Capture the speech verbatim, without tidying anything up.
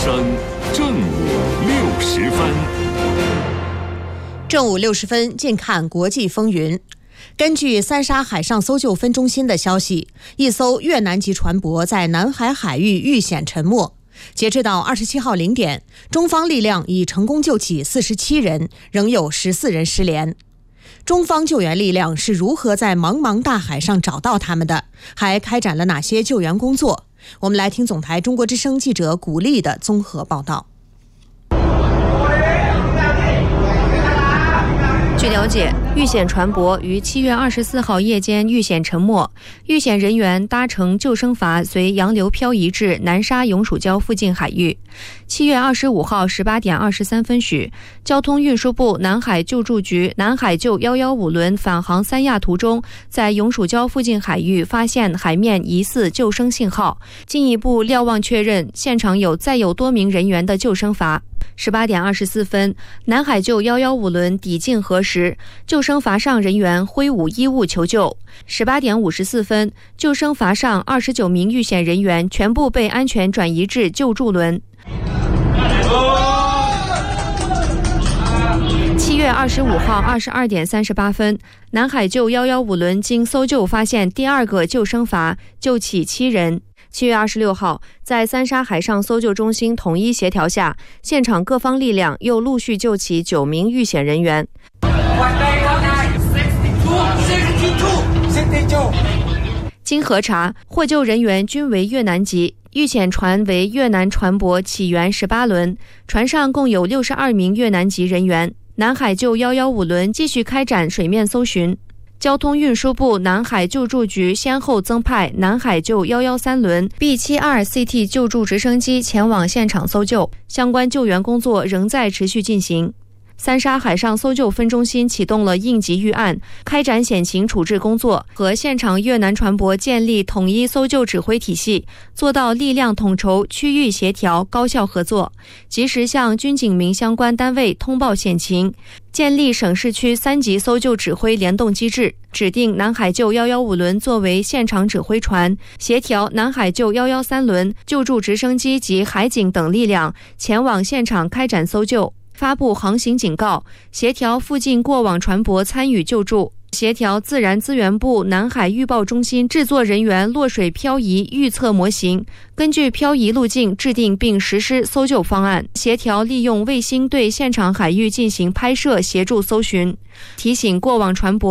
声，正午六时分。 正午六十分，近看国际风云。根据三沙海上搜救分中心的消息，一艘越南籍船舶在南海海域遇险沉没。截至到二十七号零点，中方力量已成功救起四十七人，仍有十四人失联。中方救援力量是如何在茫茫大海上找到他们的？还开展了哪些救援工作？我们来听总台中国之声记者古丽的综合报道。 据了解，遇险船舶于七月二十四号夜间遇险沉没，遇险人员搭乘救生筏随洋流漂移至南沙永暑礁附近海域。七月二十五号十八点二十三分许，交通运输部南海救助局南海救一一五轮返航三亚途中，在永暑礁附近海域发现海面疑似救生信号，进一步瞭望确认现场有载有多名人员的救生筏。十八点二十四分，南海救一一五轮抵近河时，救生筏上人员挥舞衣物求救。十八点五十四分，救生筏上二十九名遇险人员全部被安全转移至救助轮。七月二十五号二十二点三十八分，南海救一一五轮经搜救发现第二个救生筏，救起七人。七月二十六号，在三沙海上搜救中心统一协调下，现场各方力量又陆续救起九名遇险人员。经核查，获救人员均为越南籍，遇险船为越南船舶起源十八轮，船上共有六十二名越南籍人员。南海救一一五轮继续开展水面搜寻。交通运输部南海救助局先后增派南海救一一三轮 B 七十二 C T 救助直升机前往现场搜救，相关救援工作仍在持续进行。三沙海上搜救分中心启动了应急预案，开展险情处置工作，和现场越南船舶建立统一搜救指挥体系，做到力量统筹、区域协调、高效合作，及时向军警民相关单位通报险情，建立省市区三级搜救指挥联动机制，指定南海救一一五轮作为现场指挥船，协调南海救一一三轮、救助直升机及海警等力量前往现场开展搜救，发布航行警告，协调附近过往船舶参与救助，协调自然资源部南海预报中心制作人员落水漂移预测模型，根据漂移路径制定并实施搜救方案，协调利用卫星对现场海域进行拍摄，协助搜寻，提醒过往船舶